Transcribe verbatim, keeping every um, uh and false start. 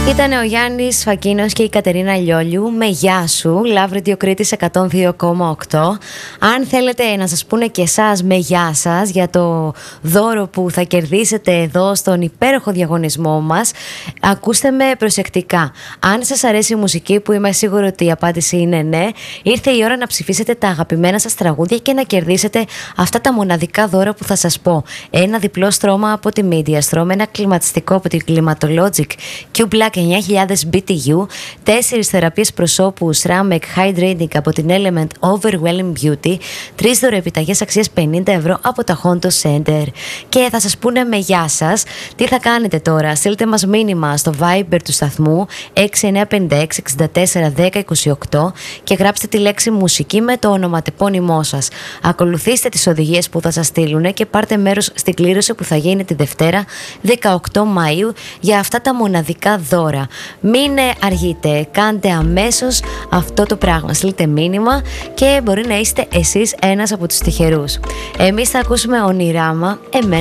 Ήταν ο Γιάννης Φακίνος και η Κατερίνα Λιόλιου με «Γεια σου», Love Radio Κρήτης εκατόν δύο κόμμα οκτώ. Αν θέλετε να σας πούνε και εσάς με «Γεια σας» για το δώρο που θα κερδίσετε εδώ στον υπέροχο διαγωνισμό μας, ακούστε με προσεκτικά. Αν σας αρέσει η μουσική, που είμαι σίγουρη ότι η απάντηση είναι ναι, ήρθε η ώρα να ψηφίσετε τα αγαπημένα σας τραγούδια και να κερδίσετε αυτά τα μοναδικά δώρα που θα σας πω. Ένα διπλό στρώμα από τη Mediastrom, ένα κλιματιστικό από την Climatologic Q-Black εννιά χιλιάδες μπι τι γιου, τέσσερις θεραπείες προσώπου Ramek Hydrating από την Element Overwhelming Beauty, τρεις δωρεοεπιταγές αξίας πενήντα ευρώ από τα Honto Center. Και θα σας πούνε με «Γεια σας». Τι θα κάνετε τώρα? Στείλτε μας μήνυμα στο Viber του σταθμού έξι εννιά πέντε έξι εξήντα τέσσερα δέκα είκοσι οκτώ και γράψτε τη λέξη μουσική με το ονοματεπώνυμό σας. Ακολουθήστε τις οδηγίες που θα σας στείλουν και πάρτε μέρος στην κλήρωση που θα γίνει τη Δευτέρα δεκαοκτώ Μαΐου για αυτά τα μοναδικά δώρα. Μην αργείτε, κάντε αμέσως αυτό το πράγμα. Στείλτε μήνυμα και μπορεί να είστε εσείς ένας από τους τυχερούς. Εμείς θα ακούσουμε ονειράμα, εμένα